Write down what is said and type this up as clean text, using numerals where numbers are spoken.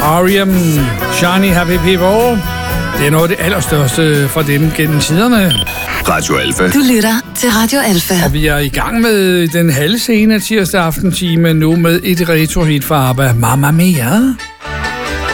R.E.M. Shiny Happy People. Det er noget af det allerstørste fra dem gennem tiderne. Radio Alfa. Du lytter til Radio Alfa. Og vi er i gang med den halve scene af tirsdag aftentime nu med et retro-hit fra ABBA, Mamma Mia.